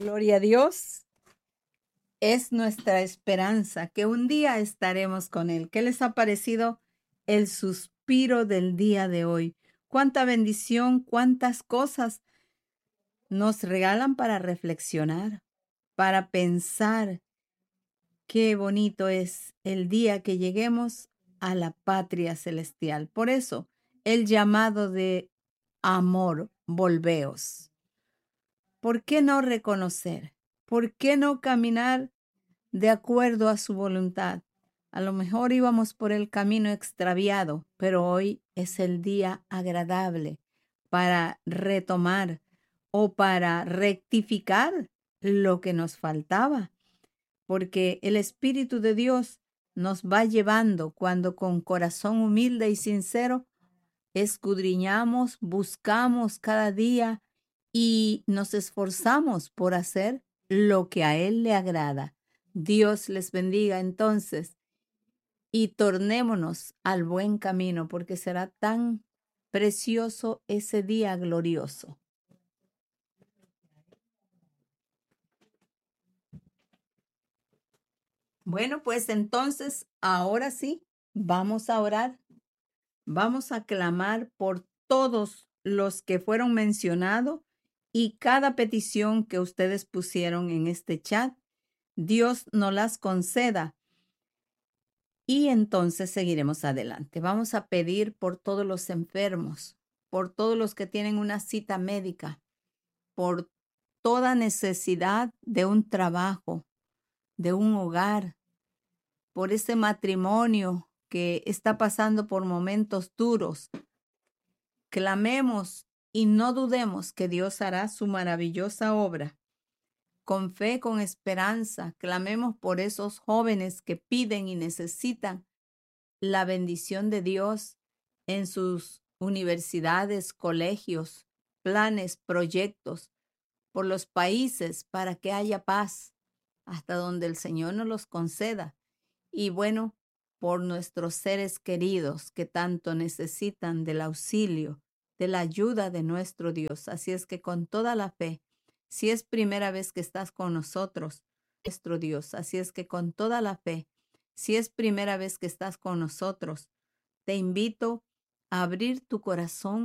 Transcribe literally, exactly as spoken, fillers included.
Gloria a Dios. Es nuestra esperanza que un día estaremos con Él. ¿Qué les ha parecido el suspiro del día de hoy? Cuánta bendición, cuántas cosas nos regalan para reflexionar, para pensar. Qué bonito es el día que lleguemos a la patria celestial. Por eso, el llamado de amor, volveos. ¿Por qué no reconocer? ¿Por qué no caminar de acuerdo a su voluntad? A lo mejor íbamos por el camino extraviado, pero hoy es el día agradable para retomar o para rectificar lo que nos faltaba, porque el Espíritu de Dios nos va llevando cuando con corazón humilde y sincero escudriñamos, buscamos cada día y nos esforzamos por hacer lo que a Él le agrada. Dios les bendiga entonces y tornémonos al buen camino porque será tan precioso ese día glorioso. Bueno, pues entonces, ahora sí, vamos a orar. Vamos a clamar por todos los que fueron mencionados y cada petición que ustedes pusieron en este chat. Dios nos las conceda y entonces seguiremos adelante. Vamos a pedir por todos los enfermos, por todos los que tienen una cita médica, por toda necesidad de un trabajo, de un hogar, por ese matrimonio que está pasando por momentos duros. Clamemos y no dudemos que Dios hará su maravillosa obra. Con fe, con esperanza, clamemos por esos jóvenes que piden y necesitan la bendición de Dios en sus universidades, colegios, planes, proyectos, por los países para que haya paz hasta donde el Señor nos los conceda. Y bueno, por nuestros seres queridos que tanto necesitan del auxilio, de la ayuda de nuestro Dios. Así es que con toda la fe, si es primera vez que estás con nosotros, nuestro Dios, así es que con toda la fe, si es primera vez que estás con nosotros, te invito a abrir tu corazón